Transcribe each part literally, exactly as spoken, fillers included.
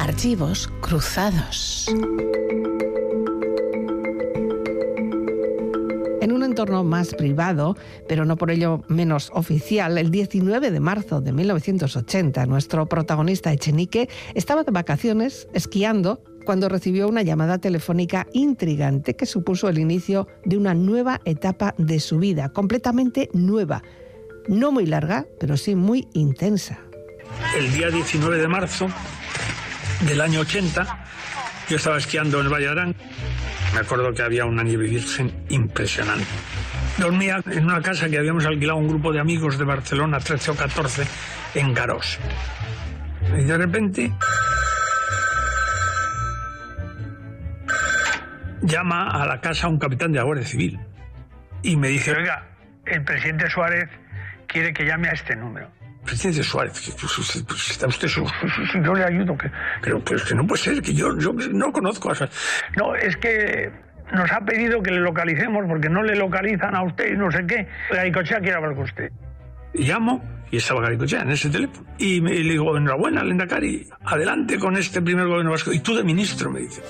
Archivos cruzados. En un entorno más privado, pero no por ello menos oficial, el diecinueve de marzo de mil novecientos ochenta, nuestro protagonista Echenique estaba de vacaciones esquiando cuando recibió una llamada telefónica intrigante que supuso el inicio de una nueva etapa de su vida, completamente nueva. No muy larga, pero sí muy intensa. El día diecinueve de marzo del año ochenta, yo estaba esquiando en el Valle de Arán. Me acuerdo que había una nieve virgen impresionante. Dormía en una casa que habíamos alquilado un grupo de amigos de Barcelona, trece o catorce, en Garós. Y de repente llama a la casa un capitán de la Guardia Civil y me dice: oiga, el presidente Suárez quiere que llame a este número. Presidente Suárez, pues, usted, pues, está usted, yo le ayudo, que, pero pues, que no puede ser, que yo, yo no conozco a Suárez. No, es que nos ha pedido que le localicemos porque no le localizan a usted y no sé qué. Garaikoetxea quiere hablar con usted. Y llamo y estaba Garaikoetxea en ese teléfono. Y, me, y le digo: enhorabuena, Lehendakari, adelante con este primer gobierno vasco. Y tú de ministro, me dice.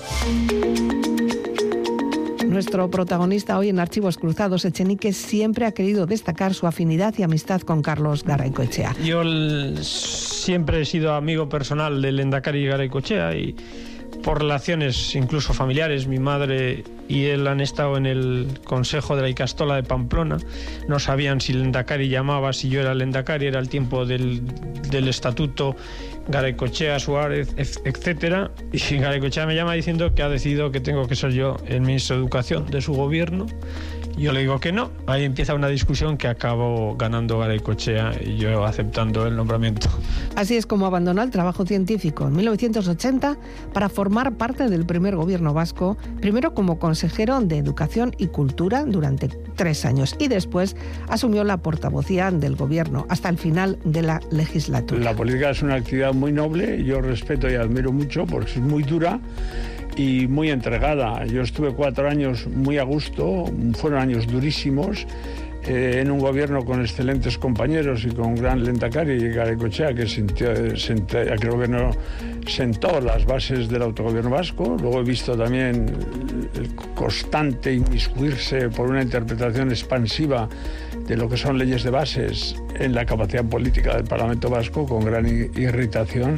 Nuestro protagonista hoy en Archivos Cruzados, Echenique, siempre ha querido destacar su afinidad y amistad con Carlos Garaikoetxea. Yo l- siempre he sido amigo personal del Lehendakari Garaikoetxea y por relaciones incluso familiares, mi madre y él han estado en el Consejo de la Ikastola de Pamplona. No sabían si el Lehendakari llamaba, si yo era el Lehendakari, era el tiempo del, del estatuto Garaikoetxea, Suárez, etcétera. Y Garaikoetxea me llama diciendo que ha decidido que tengo que ser yo el ministro de Educación de su gobierno. Yo le digo que no. Ahí empieza una discusión que acabó ganando Garaikoetxea y yo aceptando el nombramiento. Así es como abandonó el trabajo científico en mil novecientos ochenta para formar parte del primer gobierno vasco, primero como consejero de Educación y Cultura durante tres años y después asumió la portavocía del gobierno hasta el final de la legislatura. La política es una actividad muy noble, yo respeto y admiro mucho porque es muy dura y muy entregada. Yo estuve cuatro años muy a gusto, fueron años durísimos, eh, en un gobierno con excelentes compañeros y con un gran Lehendakari, Garaikoetxea, que sintió, sentó, aquel gobierno sentó las bases del autogobierno vasco. Luego he visto también el constante inmiscuirse por una interpretación expansiva de lo que son leyes de bases en la capacidad política del Parlamento vasco, con gran irritación.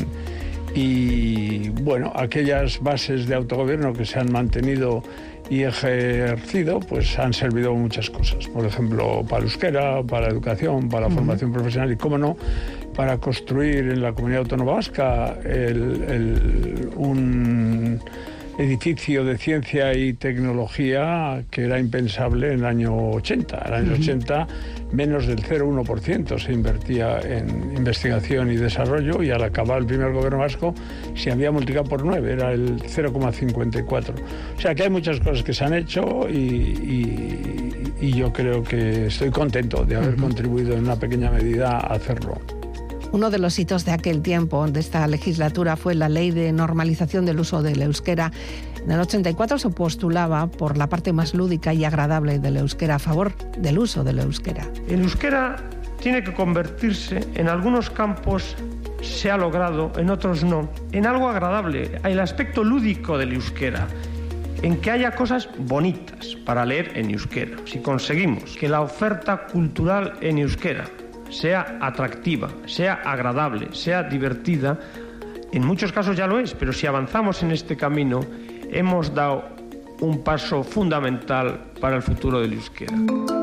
Y bueno, aquellas bases de autogobierno que se han mantenido y ejercido, pues han servido muchas cosas. Por ejemplo, para el euskera, para la educación, para la uh-huh. formación profesional y, cómo no, para construir en la comunidad autónoma vasca el, el, un edificio de ciencia y tecnología que era impensable en el año ochenta. En el año uh-huh. ochenta menos del cero coma uno por ciento se invertía en investigación y desarrollo, y al acabar el primer gobierno vasco se había multiplicado por nueve, era el cero coma cincuenta y cuatro. O sea que hay muchas cosas que se han hecho y, y, y yo creo que estoy contento de haber uh-huh. contribuido en una pequeña medida a hacerlo. Uno de los hitos de aquel tiempo, de esta legislatura, fue la ley de normalización del uso del euskera. En el ochenta y cuatro se postulaba por la parte más lúdica y agradable del euskera, a favor del uso del euskera. El euskera tiene que convertirse, en algunos campos se ha logrado, en otros no, en algo agradable, el aspecto lúdico del euskera, en que haya cosas bonitas para leer en euskera. Si conseguimos que la oferta cultural en euskera sea atractiva, sea agradable, sea divertida, en muchos casos ya lo es, pero si avanzamos en este camino, hemos dado un paso fundamental para el futuro del euskera.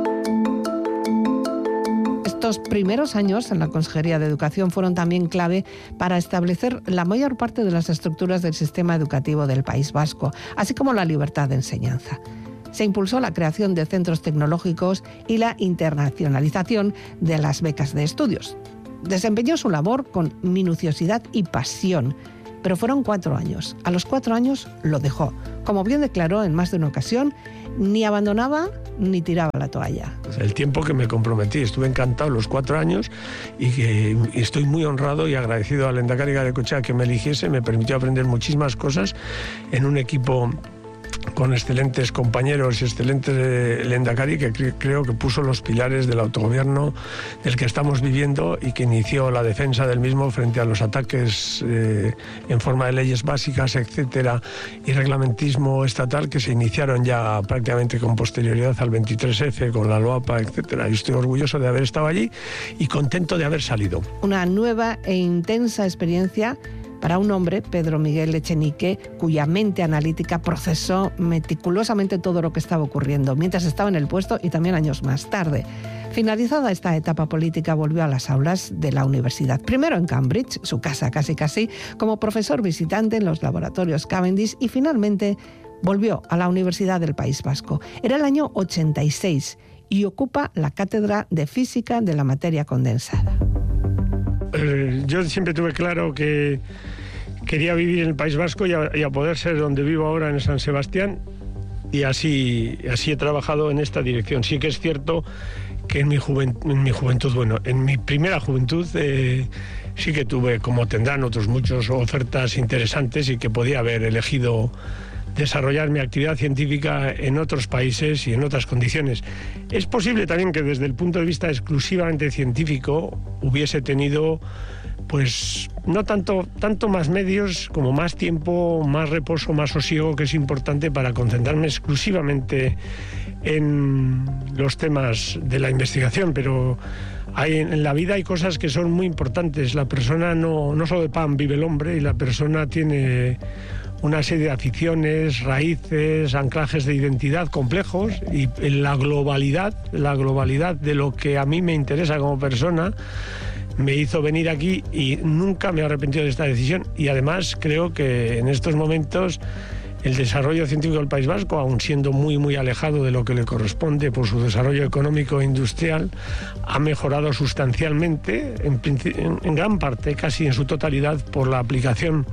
Estos primeros años en la Consejería de Educación fueron también clave para establecer la mayor parte de las estructuras del sistema educativo del País Vasco, así como la libertad de enseñanza. Se impulsó la creación de centros tecnológicos y la internacionalización de las becas de estudios. Desempeñó su labor con minuciosidad y pasión, pero fueron cuatro años. A los cuatro años lo dejó. Como bien declaró en más de una ocasión, ni abandonaba ni tiraba la toalla. El tiempo que me comprometí, estuve encantado los cuatro años y, que, y estoy muy honrado y agradecido al Lehendakari Garaikoetxea que me eligiese, me permitió aprender muchísimas cosas en un equipo con excelentes compañeros y excelentes eh, Lehendakari, que cre creo que puso los pilares del autogobierno del que estamos viviendo y que inició la defensa del mismo frente a los ataques eh, en forma de leyes básicas, etcétera, y reglamentismo estatal que se iniciaron ya prácticamente con posterioridad al veintitrés efe, con la LOAPA, etcétera. Y estoy orgulloso de haber estado allí y contento de haber salido. Una nueva e intensa experiencia para un hombre, Pedro Miguel Echenique, cuya mente analítica procesó meticulosamente todo lo que estaba ocurriendo mientras estaba en el puesto y también años más tarde. Finalizada esta etapa política, volvió a las aulas de la universidad. Primero en Cambridge, su casa casi casi, como profesor visitante en los laboratorios Cavendish, y finalmente volvió a la Universidad del País Vasco. Era el año ochenta y seis y ocupa la cátedra de Física de la Materia Condensada. Eh, yo siempre tuve claro que quería vivir en el País Vasco y a, y a poder ser donde vivo ahora, en San Sebastián, y así, así he trabajado en esta dirección. Sí que es cierto que en mi juventud, en mi juventud bueno, en mi primera juventud eh, sí que tuve, como tendrán otros muchos, ofertas interesantes y que podía haber elegido desarrollar mi actividad científica en otros países y en otras condiciones. Es posible también que desde el punto de vista exclusivamente científico hubiese tenido, pues, no tanto, tanto más medios como más tiempo, más reposo, más sosiego, que es importante para concentrarme exclusivamente en los temas de la investigación, pero hay, en la vida hay cosas que son muy importantes. La persona no, no solo de pan vive el hombre, y la persona tiene una serie de aficiones, raíces, anclajes de identidad complejos, y la globalidad, la globalidad de lo que a mí me interesa como persona me hizo venir aquí y nunca me he arrepentido de esta decisión. Y además creo que en estos momentos el desarrollo científico del País Vasco, aun siendo muy muy alejado de lo que le corresponde por su desarrollo económico e industrial, ha mejorado sustancialmente, en, en, en gran parte, casi en su totalidad, por la aplicación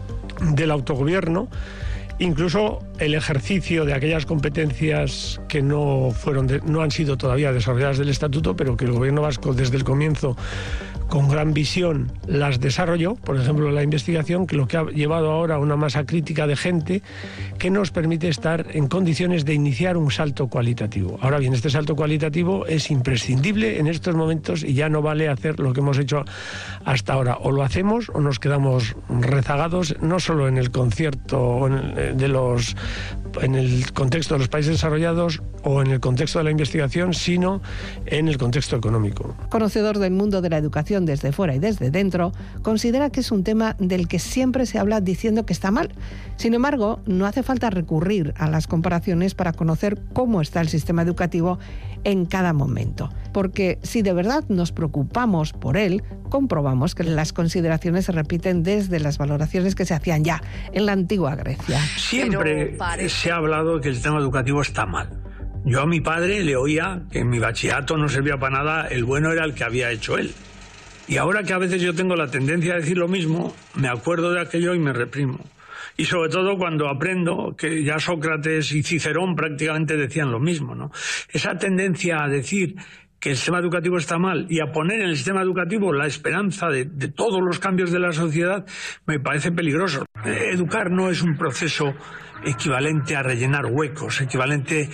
del autogobierno, incluso el ejercicio de aquellas competencias que no fueron de, no han sido todavía desarrolladas del Estatuto, pero que el Gobierno vasco desde el comienzo, con gran visión, las desarrolló. Por ejemplo, la investigación, que lo que ha llevado ahora a una masa crítica de gente que nos permite estar en condiciones de iniciar un salto cualitativo. Ahora bien, este salto cualitativo es imprescindible en estos momentos y ya no vale hacer lo que hemos hecho hasta ahora. O lo hacemos o nos quedamos rezagados, no solo en el concierto de los, en el contexto de los países desarrollados o en el contexto de la investigación, sino en el contexto económico. Conocedor del mundo de la educación desde fuera y desde dentro, considera que es un tema del que siempre se habla diciendo que está mal. Sin embargo, no hace falta recurrir a las comparaciones para conocer cómo está el sistema educativo en cada momento. Porque si de verdad nos preocupamos por él, comprobamos que las consideraciones se repiten desde las valoraciones que se hacían ya en la antigua Grecia. Siempre se ha hablado de que el sistema educativo está mal. Yo a mi padre le oía que en mi bachillerato no servía para nada, el bueno era el que había hecho él. Y ahora que a veces yo tengo la tendencia a decir lo mismo, me acuerdo de aquello y me reprimo. Y sobre todo cuando aprendo que ya Sócrates y Cicerón prácticamente decían lo mismo, ¿no? Esa tendencia a decir que el sistema educativo está mal y a poner en el sistema educativo la esperanza de, de todos los cambios de la sociedad me parece peligroso. Educar no es un proceso equivalente a rellenar huecos, equivalente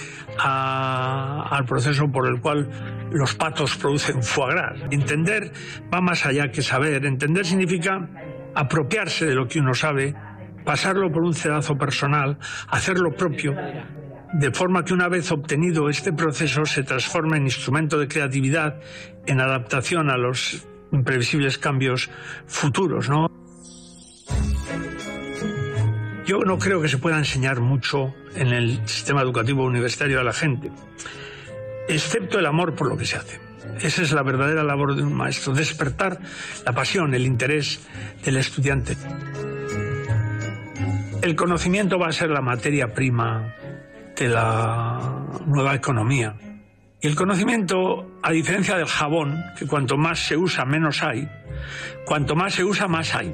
a, al proceso por el cual los patos producen foie gras. Entender va más allá que saber. Entender significa apropiarse de lo que uno sabe, pasarlo por un cedazo personal, hacer lo propio, de forma que una vez obtenido este proceso se transforma en instrumento de creatividad, en adaptación a los imprevisibles cambios futuros, ¿no? Yo no creo que se pueda enseñar mucho en el sistema educativo universitario a la gente, excepto el amor por lo que se hace. Esa es la verdadera labor de un maestro, despertar la pasión, el interés del estudiante. El conocimiento va a ser la materia prima de la nueva economía. Y el conocimiento, a diferencia del jabón, que cuanto más se usa menos hay, cuanto más se usa más hay.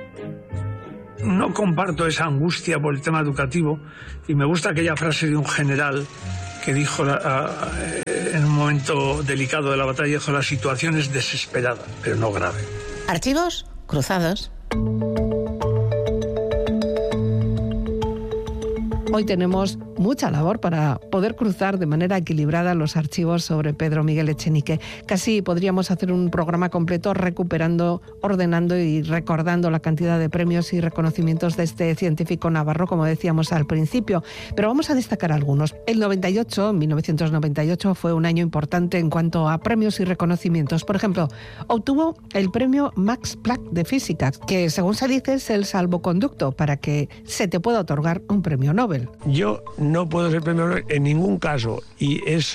No comparto esa angustia por el tema educativo y me gusta aquella frase de un general que dijo en un momento delicado de la batalla, dijo: la situación es desesperada, pero no grave. Archivos cruzados. Hoy tenemos mucha labor para poder cruzar de manera equilibrada los archivos sobre Pedro Miguel Echenique. Casi podríamos hacer un programa completo recuperando, ordenando y recordando la cantidad de premios y reconocimientos de este científico navarro, como decíamos al principio. Pero vamos a destacar algunos. El noventa y ocho, mil novecientos noventa y ocho, fue un año importante en cuanto a premios y reconocimientos. Por ejemplo, obtuvo el premio Max Planck de Física, que según se dice es el salvoconducto para que se te pueda otorgar un premio Nobel. Yo no puedo ser premio Nobel en ningún caso, y es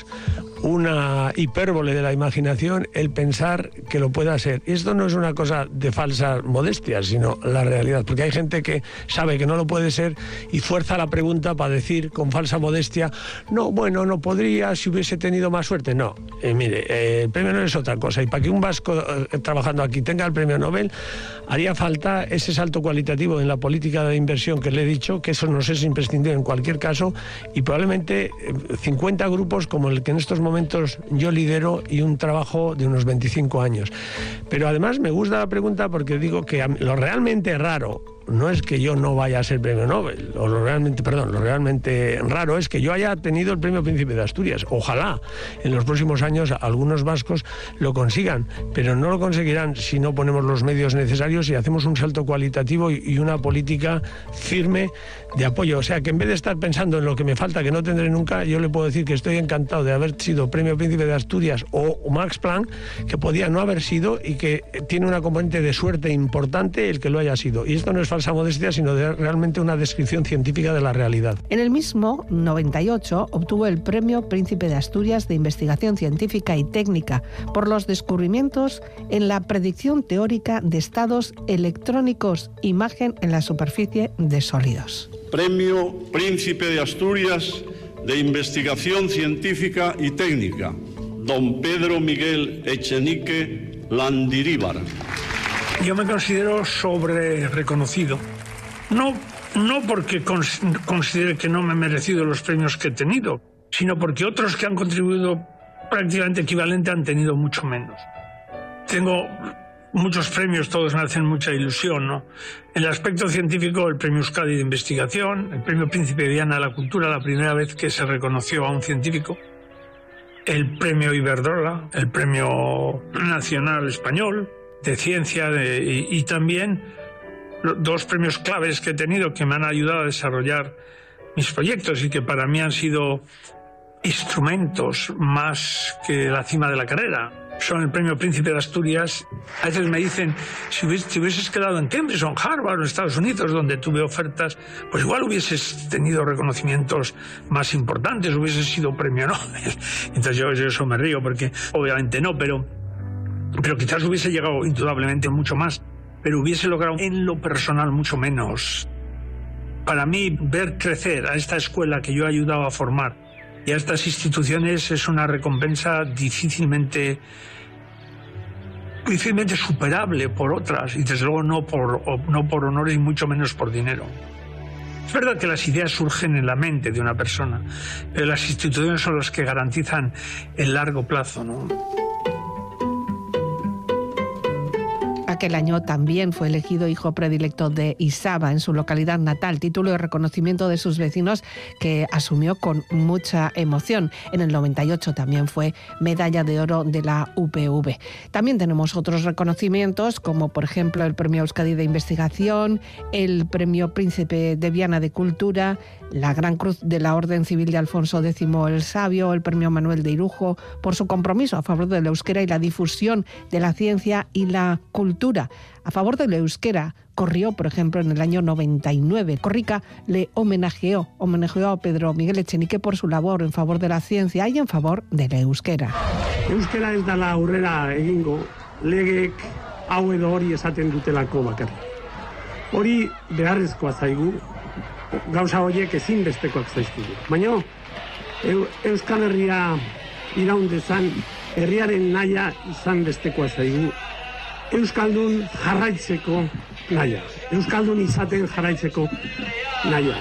una hipérbole de la imaginación el pensar que lo pueda ser. Esto no es una cosa de falsa modestia, sino la realidad, porque hay gente que sabe que no lo puede ser y fuerza la pregunta para decir con falsa modestia, no, bueno, no podría si hubiese tenido más suerte. No, eh, mire, eh, el premio Nobel es otra cosa, y para que un vasco eh, trabajando aquí tenga el premio Nobel, haría falta ese salto cualitativo en la política de inversión que le he dicho, que eso nos es imprescindible en cualquier caso, y probablemente eh, cincuenta grupos como el que en estos momentos yo lidero y un trabajo de unos veinticinco años. Pero además me gusta la pregunta porque digo que lo realmente raro no es que yo no vaya a ser premio Nobel, o lo realmente, perdón, lo realmente raro es que yo haya tenido el premio Príncipe de Asturias. Ojalá en los próximos años algunos vascos lo consigan, pero no lo conseguirán si no ponemos los medios necesarios y hacemos un salto cualitativo y una política firme de apoyo. O sea, que en vez de estar pensando en lo que me falta, que no tendré nunca, yo le puedo decir que estoy encantado de haber sido premio Príncipe de Asturias o Max Planck, que podía no haber sido y que tiene una componente de suerte importante el que lo haya sido. Y esto no es falsa modestia, sino de realmente una descripción científica de la realidad. En el mismo noventa y ocho obtuvo el premio Príncipe de Asturias de Investigación Científica y Técnica por los descubrimientos en la predicción teórica de estados electrónicos, imagen en la superficie de sólidos. Premio Príncipe de Asturias de Investigación Científica y Técnica, don Pedro Miguel Echenique Landiríbar. Yo me considero sobre reconocido, no, no porque cons- considere que no me he merecido los premios que he tenido, sino porque otros que han contribuido prácticamente equivalente han tenido mucho menos. Tengo muchos premios, todos me hacen mucha ilusión, ¿no? En el aspecto científico, el premio Euskadi de Investigación, el premio Príncipe Viana de la Cultura, la primera vez que se reconoció a un científico, el premio Iberdrola, el premio Nacional Español de Ciencia de, y, y también dos premios claves que he tenido que me han ayudado a desarrollar mis proyectos y que para mí han sido instrumentos más que la cima de la carrera. Son el premio Príncipe de Asturias. A veces me dicen, si hubieses, si hubieses quedado en Cambridge o en Harvard o en Estados Unidos, donde tuve ofertas, pues igual hubieses tenido reconocimientos más importantes, hubieses sido premio Nobel. Entonces yo, yo eso me río porque obviamente no, pero, pero quizás hubiese llegado indudablemente mucho más, pero hubiese logrado en lo personal mucho menos. Para mí, ver crecer a esta escuela que yo he ayudado a formar y a estas instituciones es una recompensa difícilmente, difícilmente superable por otras, y desde luego no por, no por honor y mucho menos por dinero. Es verdad que las ideas surgen en la mente de una persona, pero las instituciones son las que garantizan el largo plazo, ¿no? Aquel año también fue elegido hijo predilecto de Isaba en su localidad natal, título de reconocimiento de sus vecinos que asumió con mucha emoción. En el noventa y ocho también fue medalla de oro de la U P V. También tenemos otros reconocimientos, como por ejemplo el premio Euskadi de Investigación, el premio Príncipe de Viana de Cultura, la Gran Cruz de la Orden Civil de Alfonso X el Sabio, el premio Manuel de Irujo, por su compromiso a favor del euskera y la difusión de la ciencia y la cultura. A favor del euskera corrió, por ejemplo, en el año noventa y nueve. Korrika le homenajeó, homenajeó a Pedro Miguel Echenique por su labor en favor de la ciencia y en favor del euskera. Euskera ez dala aurrera egingo, legek hau edo hori esaten dutelako bakarrik. Hori beharrezkoa zaigu, gauza horiek ezinbestekoak zaizkigu. Baina Euskal Herria iraun dezan, herriaren nahia izan bestekoa zaigu. Euskaldun jarraitzeko nahia. Euskaldun izaten jarraitzeko nahia.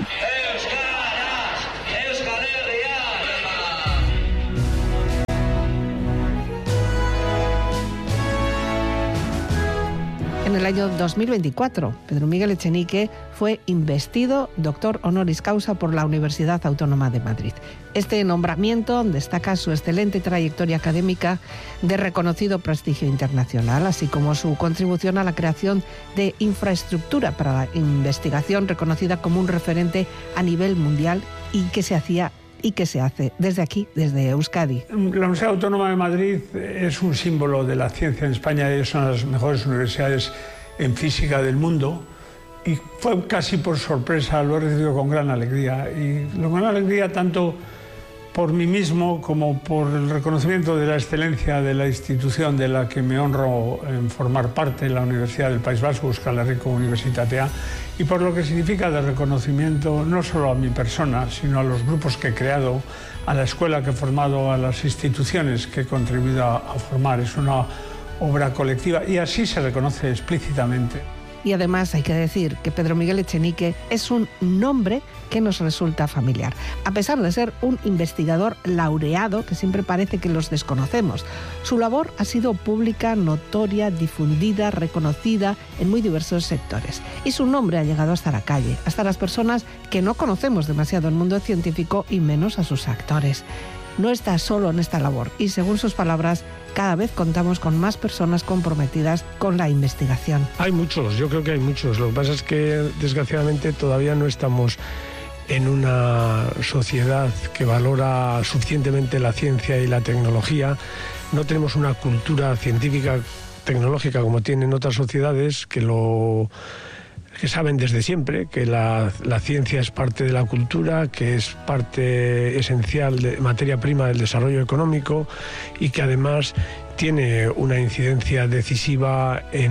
En el año dos mil veinticuatro, Pedro Miguel Echenique fue investido doctor honoris causa por la Universidad Autónoma de Madrid. Este nombramiento destaca su excelente trayectoria académica de reconocido prestigio internacional, así como su contribución a la creación de infraestructura para la investigación reconocida como un referente a nivel mundial y que se hacía y que se hace desde aquí, desde Euskadi. La Universidad Autónoma de Madrid es un símbolo de la ciencia en España, es una de las mejores universidades en física del mundo y fue casi por sorpresa, lo he recibido con gran alegría y con gran alegría tanto por mí mismo como por el reconocimiento de la excelencia de la institución de la que me honro en formar parte, la Universidad del País Vasco, Euskal Herriko Unibertsitatea, y por lo que significa de reconocimiento no solo a mi persona, sino a los grupos que he creado, a la escuela que he formado, a las instituciones que he contribuido a, a formar. Es una obra colectiva y así se reconoce explícitamente. Y además hay que decir que Pedro Miguel Echenique es un nombre que nos resulta familiar, a pesar de ser un investigador laureado que siempre parece que los desconocemos. Su labor ha sido pública, notoria, difundida, reconocida en muy diversos sectores. Y su nombre ha llegado hasta la calle, hasta las personas que no conocemos demasiado el mundo científico y menos a sus actores. No está solo en esta labor y, según sus palabras, cada vez contamos con más personas comprometidas con la investigación. Hay muchos, yo creo que hay muchos. Lo que pasa es que, desgraciadamente, todavía no estamos en una sociedad que valora suficientemente la ciencia y la tecnología. No tenemos una cultura científica, tecnológica, como tienen otras sociedades que lo... que saben desde siempre que la, la ciencia es parte de la cultura, que es parte esencial de materia prima del desarrollo económico y que además tiene una incidencia decisiva en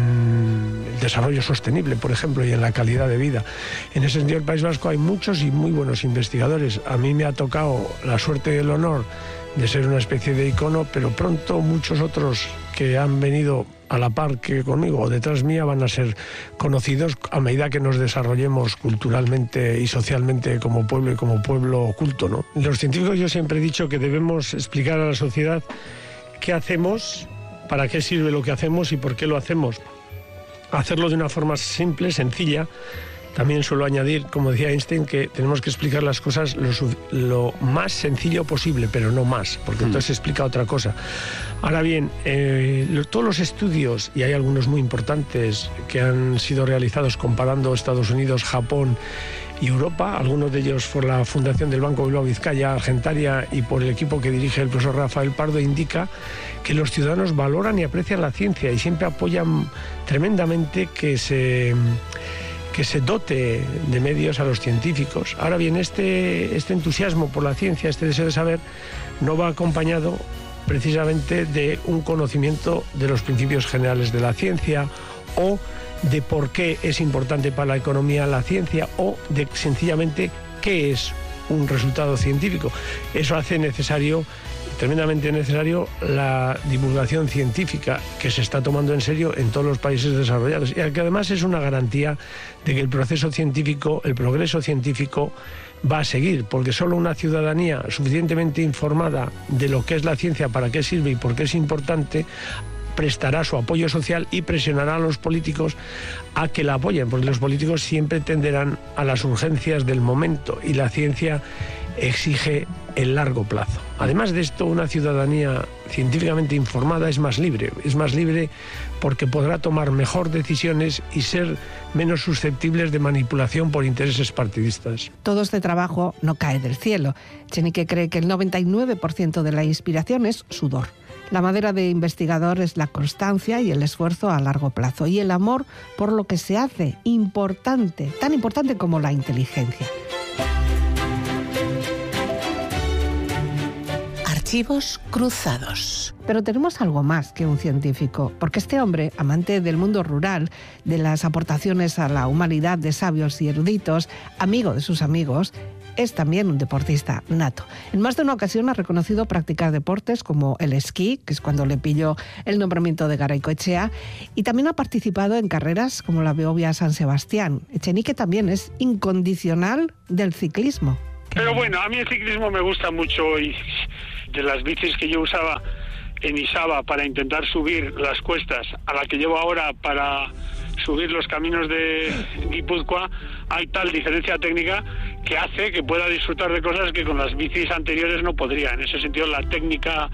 el desarrollo sostenible, por ejemplo, y en la calidad de vida. En ese sentido, en el País Vasco hay muchos y muy buenos investigadores. A mí me ha tocado la suerte y el honor de ser una especie de icono, pero pronto muchos otros que han venido a la par que conmigo o detrás mía van a ser conocidos a medida que nos desarrollemos culturalmente y socialmente como pueblo y como pueblo culto, ¿no? Los científicos, yo siempre he dicho que debemos explicar a la sociedad qué hacemos, para qué sirve lo que hacemos y por qué lo hacemos. Hacerlo de una forma simple, sencilla. También suelo añadir, como decía Einstein, que tenemos que explicar las cosas lo, lo más sencillo posible, pero no más, porque mm. entonces se explica otra cosa. Ahora bien, eh, lo, todos los estudios, y hay algunos muy importantes que han sido realizados comparando Estados Unidos, Japón y Europa, algunos de ellos por la Fundación del Banco Bilbao Vizcaya, Argentaria, y por el equipo que dirige el profesor Rafael Pardo, indica que los ciudadanos valoran y aprecian la ciencia y siempre apoyan tremendamente que se... que se dote de medios a los científicos. Ahora bien, este, este entusiasmo por la ciencia, este deseo de saber, no va acompañado precisamente de un conocimiento de los principios generales de la ciencia o de por qué es importante para la economía la ciencia o de sencillamente qué es un resultado científico. Eso hace necesario tremendamente necesario la divulgación científica que se está tomando en serio en todos los países desarrollados y que además es una garantía de que el proceso científico, el progreso científico va a seguir, porque solo una ciudadanía suficientemente informada de lo que es la ciencia, para qué sirve y por qué es importante, prestará su apoyo social y presionará a los políticos a que la apoyen, porque los políticos siempre tenderán a las urgencias del momento y la ciencia exige el largo plazo. Además de esto, una ciudadanía científicamente informada es más libre, es más libre porque podrá tomar mejor decisiones y ser menos susceptibles de manipulación por intereses partidistas. Todo este trabajo no cae del cielo. Echenique cree que el noventa y nueve por ciento de la inspiración es sudor. La madera de investigador es la constancia y el esfuerzo a largo plazo y el amor por lo que se hace, importante, tan importante como la inteligencia. Archivos cruzados. Pero tenemos algo más que un científico, porque este hombre, amante del mundo rural, de las aportaciones a la humanidad de sabios y eruditos, amigo de sus amigos, es también un deportista nato. En más de una ocasión ha reconocido practicar deportes como el esquí, que es cuando le pilló el nombramiento de Garaikoetxea, y también ha participado en carreras como la Behobia San Sebastián. Echenique también es incondicional del ciclismo. Pero bueno, a mí el ciclismo me gusta mucho y de las bicis que yo usaba en Isaba para intentar subir las cuestas a la que llevo ahora para subir los caminos de Guipúzcoa hay tal diferencia técnica que hace que pueda disfrutar de cosas que con las bicis anteriores no podría. En ese sentido, la técnica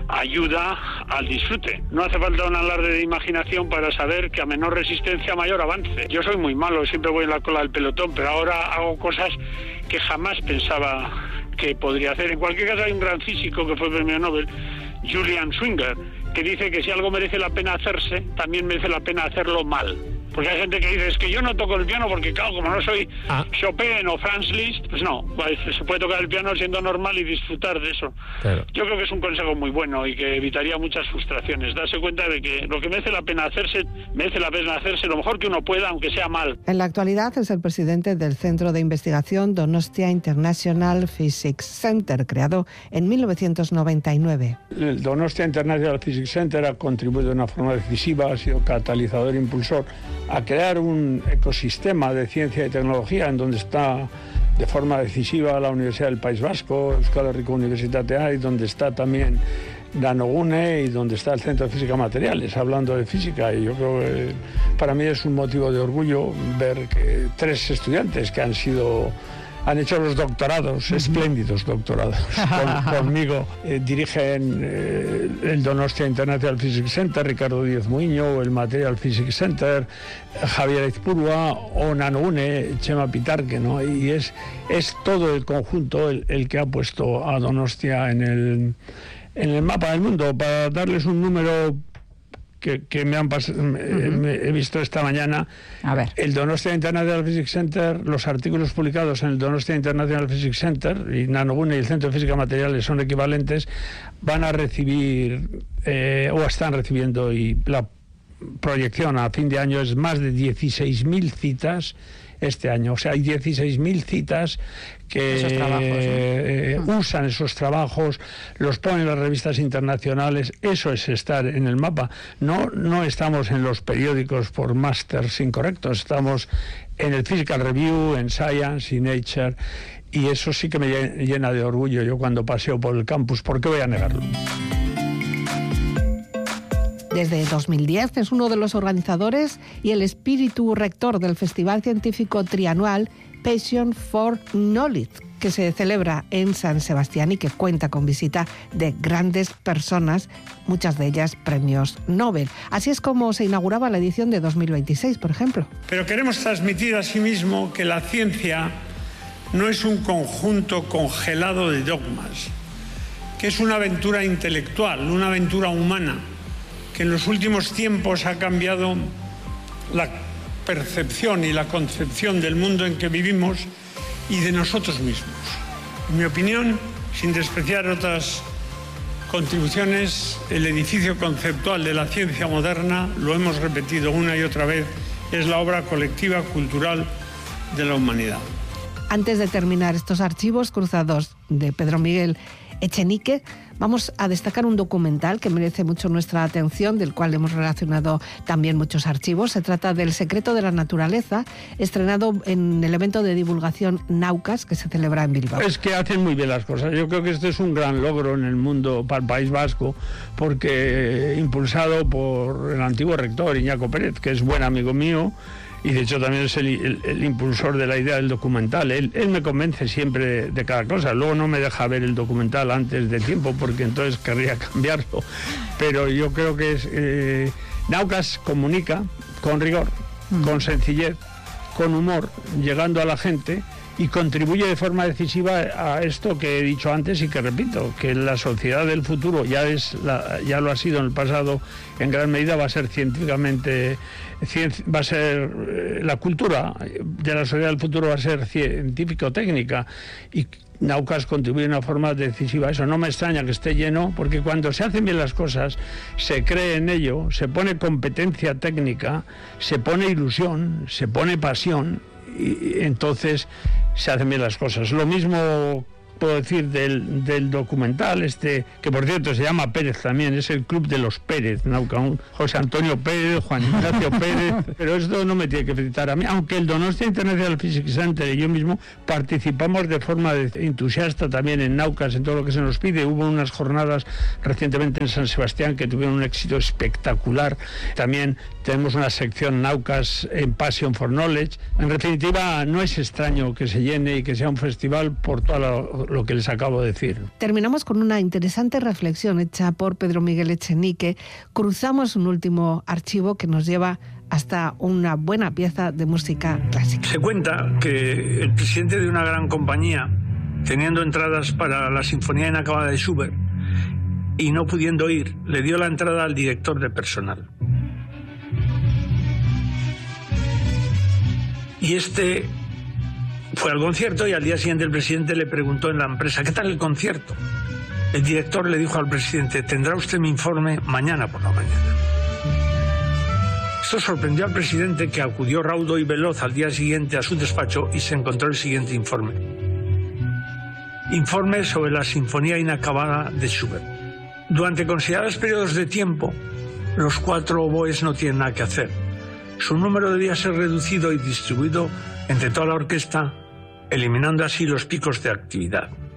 ayuda al disfrute. No hace falta un alarde de imaginación para saber que a menor resistencia, mayor avance. Yo soy muy malo, siempre voy en la cola del pelotón, pero ahora hago cosas que jamás pensaba que podría hacer. En cualquier caso, hay un gran físico que fue premio Nobel, Julian Schwinger, que dice que si algo merece la pena hacerse, también merece la pena hacerlo mal. Porque hay gente que dice, es que yo no toco el piano porque, claro, como no soy ah. Chopin o Franz Liszt, pues no, se puede tocar el piano siendo normal y disfrutar de eso. Claro. Yo creo que es un consejo muy bueno y que evitaría muchas frustraciones. Darse cuenta de que lo que merece la pena hacerse, merece la pena hacerse lo mejor que uno pueda, aunque sea mal. En la actualidad es el presidente del Centro de Investigación Donostia International Physics Center, creado en mil novecientos noventa y nueve. El Donostia International Physics Center ha contribuido de una forma decisiva, ha sido catalizador, impulsor a crear un ecosistema de ciencia y tecnología en donde está de forma decisiva la Universidad del País Vasco, Euskal Herriko Unibertsitatea, y donde está también Nanogune y donde está el Centro de Física Materiales, hablando de física. Y yo creo que para mí es un motivo de orgullo ver que tres estudiantes que han sido han hecho los doctorados, uh-huh. espléndidos doctorados, con, conmigo. Eh, dirigen eh, el Donostia International Physics Center, Ricardo Díez Muiño, el Material Physics Center, Javier Aizpurua o Nanogune, Chema Pitarque, ¿no? Y es, es todo el conjunto el, el que ha puesto a Donostia en el, en el mapa del mundo. Para darles un número que, que me han pas- uh-huh. me, he visto esta mañana. A ver. El Donostia International Physics Center, los artículos publicados en el Donostia International Physics Center, y Nanogune y el Centro de Física Materiales son equivalentes, van a recibir eh, o están recibiendo, y la proyección a fin de año es más de dieciséis mil citas este año. O sea, hay dieciséis mil citas que esos trabajos, ¿no? eh, usan esos trabajos, los ponen en las revistas internacionales. Eso es estar en el mapa. No, no estamos en los periódicos por másters incorrectos, estamos en el Physical Review, en Science y Nature, y eso sí que me llena de orgullo yo cuando paseo por el campus. ¿Por qué voy a negarlo? Desde dos mil diez es uno de los organizadores y el espíritu rector del Festival Científico Trianual Passion for Knowledge, que se celebra en San Sebastián y que cuenta con visita de grandes personas, muchas de ellas premios Nobel. Así es como se inauguraba la edición de dos mil veintiséis, por ejemplo. Pero queremos transmitir asimismo que la ciencia no es un conjunto congelado de dogmas, que es una aventura intelectual, una aventura humana, que en los últimos tiempos ha cambiado la percepción y la concepción del mundo en que vivimos y de nosotros mismos. En mi opinión, sin despreciar otras contribuciones, el edificio conceptual de la ciencia moderna, lo hemos repetido una y otra vez, es la obra colectiva cultural de la humanidad. Antes de terminar estos archivos cruzados de Pedro Miguel Echenique, vamos a destacar un documental que merece mucho nuestra atención, del cual hemos relacionado también muchos archivos. Se trata del Secreto de la Naturaleza, estrenado en el evento de divulgación Naucas, que se celebra en Bilbao. Es que hacen muy bien las cosas. Yo creo que este es un gran logro en el mundo para el País Vasco, porque impulsado por el antiguo rector Iñaco Pérez, que es buen amigo mío, y de hecho también es el, el, el impulsor de la idea del documental. Él, él me convence siempre de cada cosa. Luego no me deja ver el documental antes de tiempo, porque entonces querría cambiarlo. Pero yo creo que es eh, Naucas comunica con rigor, mm. con sencillez, con humor, llegando a la gente, y contribuye de forma decisiva a esto que he dicho antes y que repito, que la sociedad del futuro ya es la, ya lo ha sido en el pasado, en gran medida va a ser científicamente, va a ser la cultura de la sociedad del futuro va a ser científico-técnica, y Naucas contribuye de una forma decisiva a eso. No me extraña que esté lleno, porque cuando se hacen bien las cosas, se cree en ello, se pone competencia técnica, se pone ilusión, se pone pasión, y entonces se hacen bien las cosas. Lo mismo puedo decir del, del documental este, que por cierto se llama Pérez también, es el Club de los Pérez, Nauca, un José Antonio Pérez, Juan Ignacio Pérez, pero esto no me tiene que felicitar a mí, aunque el Donostia International Physics Center y yo mismo participamos de forma entusiasta también en Naucas, en todo lo que se nos pide. Hubo unas jornadas recientemente en San Sebastián que tuvieron un éxito espectacular. También tenemos una sección Naucas en Passion for Knowledge. En definitiva, no es extraño que se llene y que sea un festival por todo lo, lo que les acabo de decir. Terminamos con una interesante reflexión hecha por Pedro Miguel Echenique. Cruzamos un último archivo que nos lleva hasta una buena pieza de música clásica. Se cuenta que el presidente de una gran compañía, teniendo entradas para la Sinfonía Inacabada de Schubert y no pudiendo ir, le dio la entrada al director de personal. Y este fue al concierto y al día siguiente el presidente le preguntó en la empresa: ¿qué tal el concierto? El director le dijo al presidente: tendrá usted mi informe mañana por la mañana. Esto sorprendió al presidente, que acudió raudo y veloz al día siguiente a su despacho y se encontró el siguiente informe. Informe sobre la Sinfonía Inacabada de Schubert. Durante considerables periodos de tiempo, los cuatro oboes no tienen nada que hacer. Su número debía ser reducido y distribuido entre toda la orquesta, eliminando así los picos de actividad.